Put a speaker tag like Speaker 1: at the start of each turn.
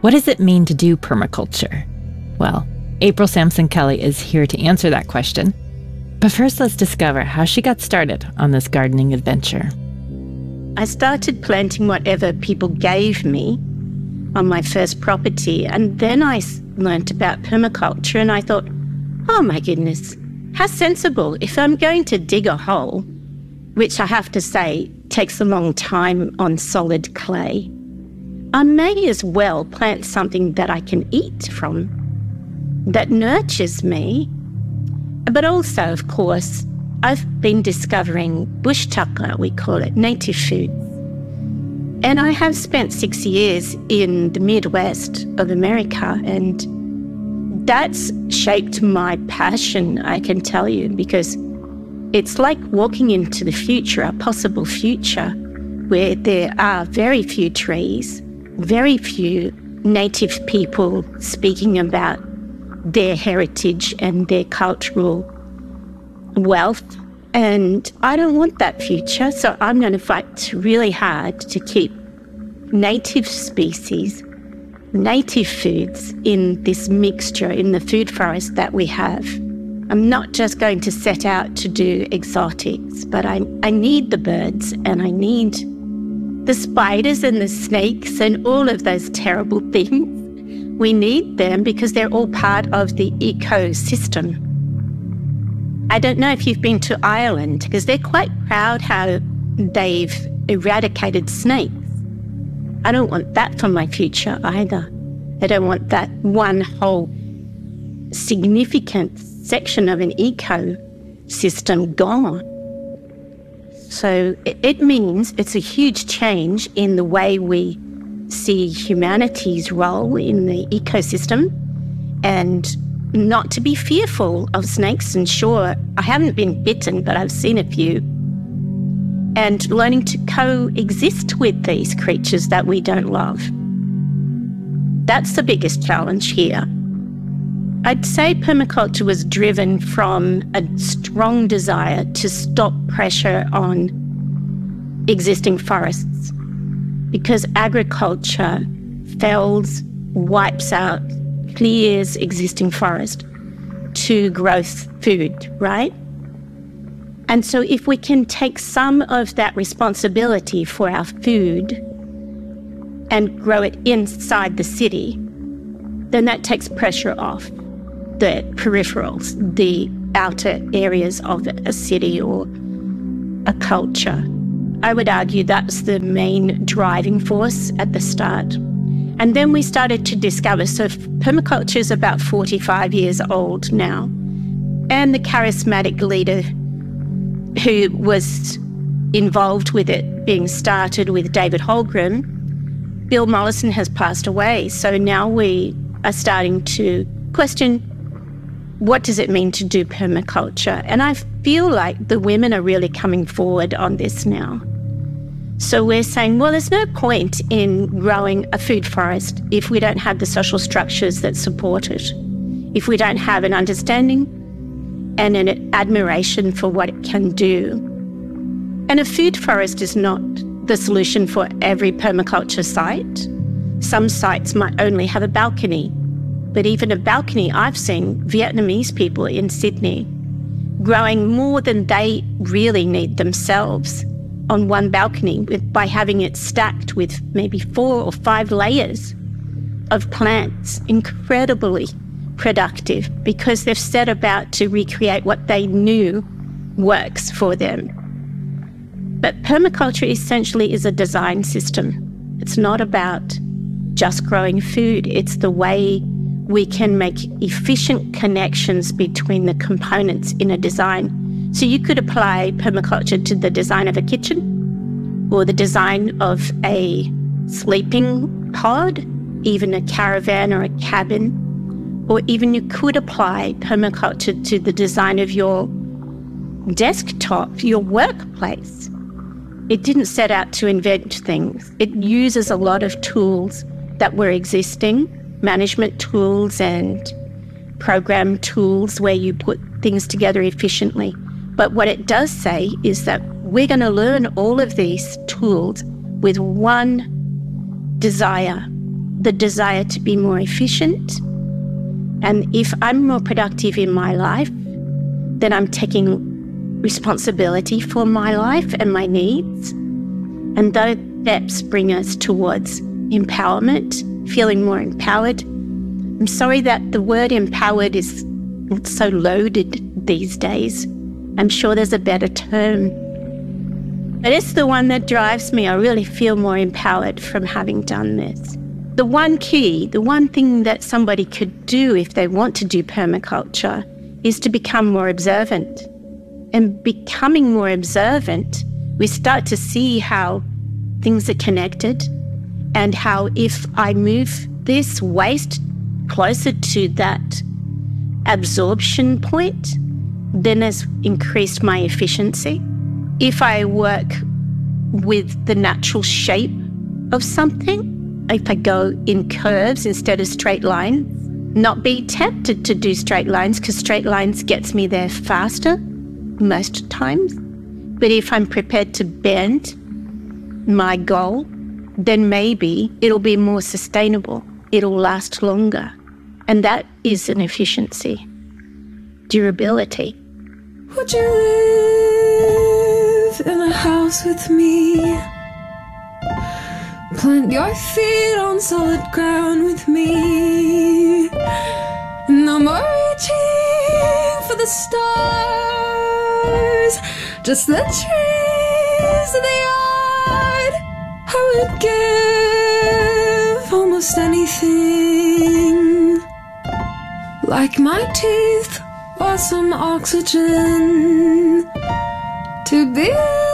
Speaker 1: What does it mean to do permaculture? Well, April Sampson-Kelly is here to answer that question. But first, let's discover how she got started on this gardening adventure.
Speaker 2: I started planting whatever people gave me on my first property, and then I learnt about permaculture, and I thought, oh my goodness, how sensible. If I'm going to dig a hole, which I have to say takes a long time on solid clay, I may as well plant something that I can eat from, that nurtures me. But also, of course, I've been discovering bush tucker, we call it, native foods. And I have spent 6 years in the Midwest of America, and that's shaped my passion, I can tell you, because it's like walking into the future, a possible future, where there are very few trees, very few native people speaking about their heritage and their cultural wealth. And I don't want that future, so I'm going to fight really hard to keep native species, native foods in this mixture, in the food forest that we have. I'm not just going to set out to do exotics, but I need the birds, and I need the spiders and the snakes and all of those terrible things. We need them because they're all part of the ecosystem. I don't know if you've been to Ireland, because they're quite proud how they've eradicated snakes. I don't want that for my future either. I don't want that one whole significant section of an ecosystem gone. So it means it's a huge change in the way we see humanity's role in the ecosystem, and not to be fearful of snakes. And sure, I haven't been bitten, but I've seen a few. And learning to coexist with these creatures that we don't love. That's the biggest challenge here. I'd say permaculture was driven from a strong desire to stop pressure on existing forests, because agriculture fells, wipes out, clears existing forest to growth food, right? And so if we can take some of that responsibility for our food and grow it inside the city, then that takes pressure off the peripherals, the outer areas of a city or a culture. I would argue that's the main driving force at the start. And then we started to discover, so permaculture is about 45 years old now. And the charismatic leader who was involved with it being started with David Holmgren, Bill Mollison, has passed away. So now we are starting to question, what does it mean to do permaculture? And I feel like the women are really coming forward on this now. So we're saying, well, there's no point in growing a food forest if we don't have the social structures that support it, if we don't have an understanding and an admiration for what it can do. And a food forest is not the solution for every permaculture site. Some sites might only have a balcony, but even a balcony, I've seen Vietnamese people in Sydney growing more than they really need themselves on one balcony by having it stacked with maybe 4 or 5 layers of plants, incredibly productive, because they've set about to recreate what they knew works for them. But permaculture essentially is a design system. It's not about just growing food. It's the way we can make efficient connections between the components in a design. So you could apply permaculture to the design of a kitchen, or the design of a sleeping pod, even a caravan or a cabin, or even you could apply permaculture to the design of your desktop, your workplace. It didn't set out to invent things. It uses a lot of tools that were existing, management tools and program tools where you put things together efficiently. But what it does say is that we're going to learn all of these tools with one desire, the desire to be more efficient. And if I'm more productive in my life, then I'm taking responsibility for my life and my needs. And those steps bring us towards empowerment, feeling more empowered. I'm sorry that the word empowered is so loaded these days. I'm sure there's a better term. But it's the one that drives me. I really feel more empowered from having done this. The one key, the one thing that somebody could do if they want to do permaculture is to become more observant. And becoming more observant, we start to see how things are connected and how if I move this waste closer to that absorption point, then has increased my efficiency. If I work with the natural shape of something, if I go in curves instead of straight lines, not be tempted to do straight lines because straight lines gets me there faster most times. But if I'm prepared to bend my goal, then maybe it'll be more sustainable. It'll last longer. And that is an efficiency. Durability.
Speaker 3: Would you live in a house with me? Plant your feet on solid ground with me. No more reaching for the stars, just the trees of the yard. I would give almost anything, like my teeth or some oxygen, to be